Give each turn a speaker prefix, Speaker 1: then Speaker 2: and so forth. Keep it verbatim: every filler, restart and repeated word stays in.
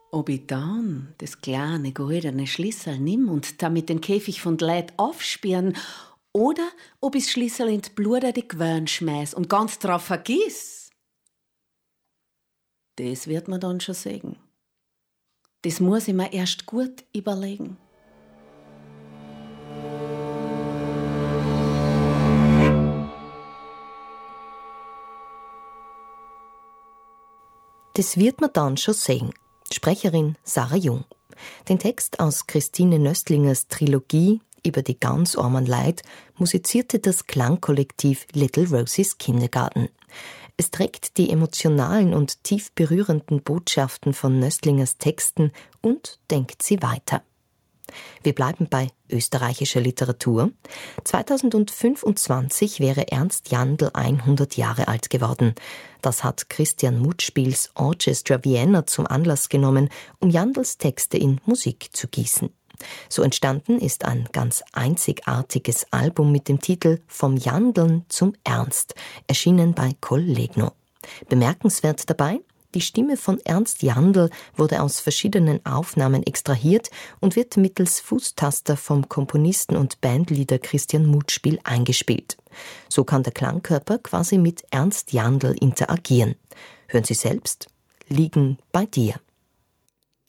Speaker 1: Ob ich dann das kleine goldene Schlüssel nimm und damit den Käfig von Leid aufsperren, oder ob ich das Schlüssel in die Bluder die Gewörn schmeiß und ganz drauf vergiss. Das wird man dann schon sehen. Das muss ich mir erst gut überlegen.
Speaker 2: Das wird man dann schon sehen. Sprecherin Sarah Jung. Den Text aus Christine Nöstlingers Trilogie über die ganz armen Leid musizierte das Klangkollektiv Little Roses Kindergarten. Es trägt die emotionalen und tief berührenden Botschaften von Nöstlingers Texten und denkt sie weiter. Wir bleiben bei österreichischer Literatur. zweitausendfünfundzwanzig wäre Ernst Jandl hundert Jahre alt geworden. Das hat Christian Mutspiels Orchestra Vienna zum Anlass genommen, um Jandls Texte in Musik zu gießen. So entstanden ist ein ganz einzigartiges Album mit dem Titel Vom Jandln zum Ernst, erschienen bei Kollegno. Bemerkenswert dabei: Die Stimme von Ernst Jandl wurde aus verschiedenen Aufnahmen extrahiert und wird mittels Fußtaster vom Komponisten und Bandleader Christian Mutspiel eingespielt. So kann der Klangkörper quasi mit Ernst Jandl interagieren. Hören Sie selbst: Liegen bei dir.